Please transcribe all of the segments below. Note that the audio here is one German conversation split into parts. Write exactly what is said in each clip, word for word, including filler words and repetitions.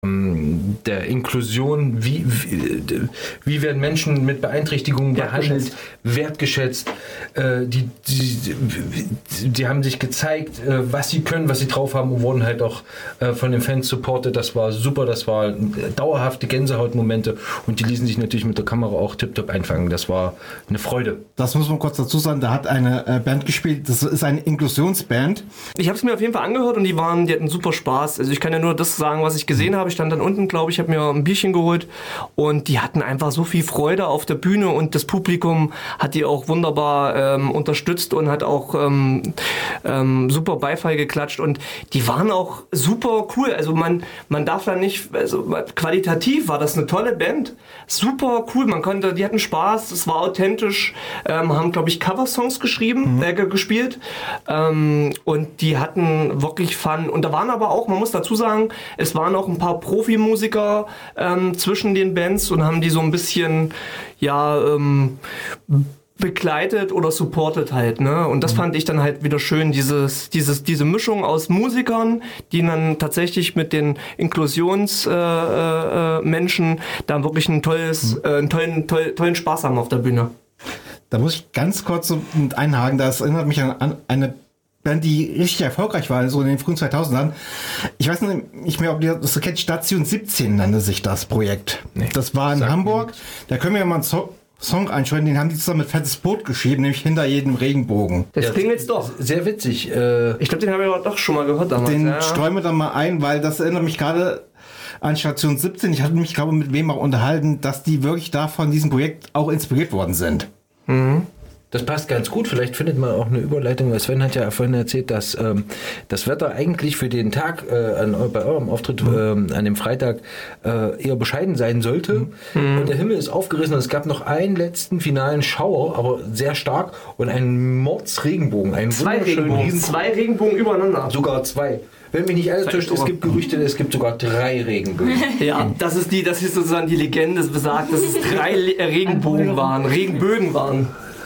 der Inklusion, wie, wie, wie werden Menschen mit Beeinträchtigungen behandelt, wertgeschätzt. Äh, die, die, die haben sich gezeigt, äh, was sie können, was sie drauf haben und wurden halt auch äh, von den Fans supportet. Das war super, das war dauerhafte Gänsehautmomente und die ließen sich natürlich mit der Kamera auch tiptop einfangen. Das war eine Freude. Das muss man kurz dazu sagen, da hat eine äh, Band gespielt, das ist eine Inklusionsband. Ich habe es mir auf jeden Fall angehört und die waren, die hatten super Spaß. Also ich kann ja nur das sagen, was ich gesehen habe. Ich stand dann unten, glaube ich, habe mir ein Bierchen geholt und die hatten einfach so viel Freude auf der Bühne und das Publikum hat die auch wunderbar ähm, unterstützt und hat auch ähm, ähm, super Beifall geklatscht und die waren auch super cool. Also man, man darf da nicht, also qualitativ war das eine tolle Band, super cool. Man konnte, die hatten Spaß, es war authentisch, ähm, haben, glaube ich, Coversongs geschrieben, mhm. äh, gespielt ähm, und die hatten wirklich Fun. Und da waren aber auch, man muss dazu sagen, es waren auch ein paar Profimusiker ähm, zwischen den Bands und haben die so ein bisschen ja ähm, begleitet oder supportet halt, ne? Und das mhm. fand ich dann halt wieder schön, dieses, dieses, diese Mischung aus Musikern, die dann tatsächlich mit den Inklusionsmenschen äh, äh, da wirklich ein tolles, mhm. äh, einen tollen, toll, tollen Spaß haben auf der Bühne. Da muss ich ganz kurz so mit einhaken, das erinnert mich an, an eine Band, die richtig erfolgreich war, so in den frühen zweitausendern. Ich weiß nicht mehr, ob ihr das kennt, Station siebzehn nannte sich das Projekt. Nee, das war in Hamburg. Da können wir mal einen so- Song einschreiben, den haben die zusammen mit Fettes Boot geschrieben, nämlich Hinter jedem Regenbogen. Das ja, klingt jetzt doch. Sehr witzig. Äh ich glaube, den habe ich aber doch schon mal gehört damals. Den ja. streuen wir dann mal ein, weil das erinnert mich gerade an Station siebzehn. Ich hatte mich, glaube ich, mit wem auch unterhalten, dass die wirklich da von diesem Projekt auch inspiriert worden sind. Mhm. Das passt ganz gut. Vielleicht findet man auch eine Überleitung, weil Sven hat ja vorhin erzählt, dass ähm, das Wetter eigentlich für den Tag äh, an, bei eurem Auftritt mhm. äh, an dem Freitag äh, eher bescheiden sein sollte. Mhm. Und der Himmel ist aufgerissen und es gab noch einen letzten finalen Schauer, aber sehr stark und einen Mordsregenbogen. Einen zwei Regenbogen. Zwei Regenbogen übereinander. Sogar zwei. Wenn mich nicht alles täuscht, es gibt Gerüchte, es gibt sogar drei Regenbögen. Ja, das ist die, das ist sozusagen die Legende, das besagt, dass es drei Regenbogen waren, Regenbögen waren.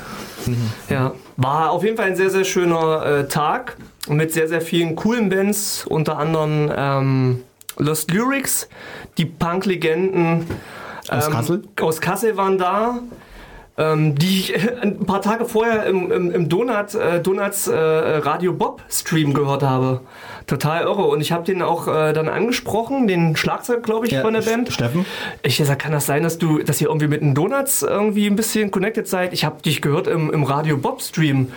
Ja, war auf jeden Fall ein sehr, sehr schöner äh, Tag mit sehr, sehr vielen coolen Bands, unter anderem ähm, Lost Lyrics, die Punk-Legenden ähm, aus Kassel? Aus Kassel waren da, ähm, die ich äh, ein paar Tage vorher im, im, im Donut, äh, Donuts äh, Radio Bob Stream gehört habe. Total irre. Und ich habe den auch äh, dann angesprochen, den Schlagzeug, glaube ich, ja, von der Band. Steffen? Ich sag, kann das sein, dass du, dass ihr irgendwie mit den Donuts irgendwie ein bisschen connected seid? Ich habe dich gehört im, im Radio Bob Stream.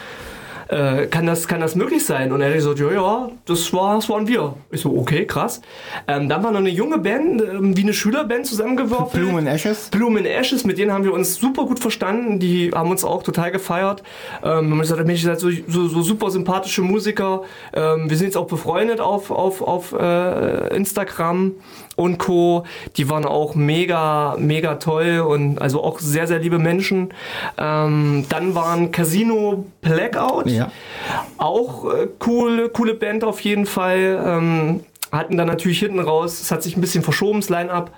Äh, kann das, kann das möglich sein? Und er hat gesagt, ja, ja, das, war, das waren wir. Ich so, okay, krass. Ähm, dann war noch eine junge Band, ähm, wie eine Schülerband zusammengeworfen. Blumen Ashes? Blumen Ashes, mit denen haben wir uns super gut verstanden. Die haben uns auch total gefeiert. Ähm, und ich gesagt, Mensch, ihr seid so, so, so super sympathische Musiker. Ähm, wir sind jetzt auch befreundet auf, auf, auf äh, Instagram und Co. Die waren auch mega, mega toll und also auch sehr, sehr liebe Menschen. Ähm, dann waren Casino Blackout. Ja. Auch äh, cool, coole Band auf jeden Fall. Ähm, hatten dann natürlich hinten raus, es hat sich ein bisschen verschoben, das Line-Up.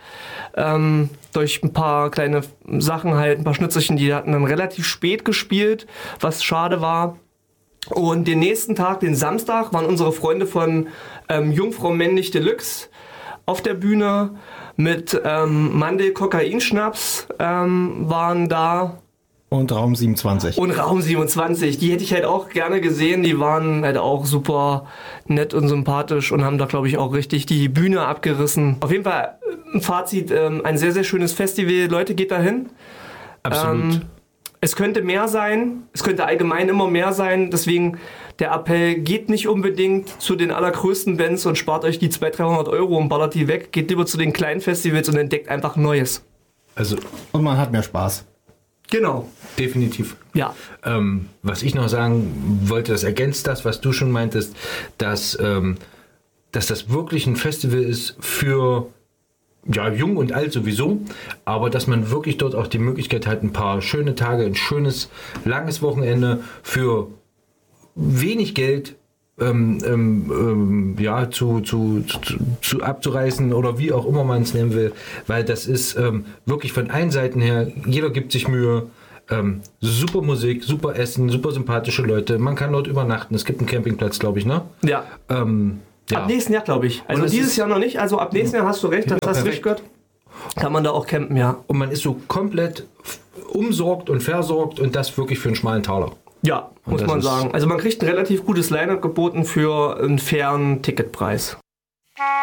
Ähm, durch ein paar kleine Sachen halt, ein paar Schnitzelchen, die hatten dann relativ spät gespielt, was schade war. Und den nächsten Tag, den Samstag, waren unsere Freunde von ähm, Jungfrau Männlich Deluxe auf der Bühne mit ähm, Mandel-Kokain-Schnaps ähm, waren da. Und Raum siebenundzwanzig. Und Raum siebenundzwanzig, die hätte ich halt auch gerne gesehen. Die waren halt auch super nett und sympathisch und haben da, glaube ich, auch richtig die Bühne abgerissen. Auf jeden Fall ein Fazit, ähm, ein sehr, sehr schönes Festival. Leute, geht dahin. Absolut. Ähm, es könnte mehr sein, es könnte allgemein immer mehr sein. Deswegen der Appell, geht nicht unbedingt zu den allergrößten Bands und spart euch die zweihundert, dreihundert Euro und ballert die weg. Geht lieber zu den kleinen Festivals und entdeckt einfach Neues. Also, und man hat mehr Spaß. Genau. Definitiv. Ja. Ähm, was ich noch sagen wollte, das ergänzt das, was du schon meintest, dass, ähm, dass das wirklich ein Festival ist für ja, jung und alt sowieso, aber dass man wirklich dort auch die Möglichkeit hat, ein paar schöne Tage, ein schönes, langes Wochenende für wenig Geld ähm, ähm, ähm, ja, zu, zu, zu, zu abzureißen oder wie auch immer man es nennen will, weil das ist ähm, wirklich von allen Seiten her, jeder gibt sich Mühe, ähm, super Musik, super Essen, super sympathische Leute, man kann dort übernachten, es gibt einen Campingplatz, glaube ich, ne? Ja. Ähm, Ab nächsten Jahr, glaube ich. Also dieses Jahr noch nicht. Also ab nächsten Jahr hast du recht, das Ja, hast du perfekt. richtig gehört. Kann man da auch campen, ja. Und man ist so komplett umsorgt und versorgt und das wirklich für einen schmalen Taler. Ja, Und muss das man ist- sagen. Also man kriegt ein relativ gutes Line-Up geboten für einen fairen Ticketpreis.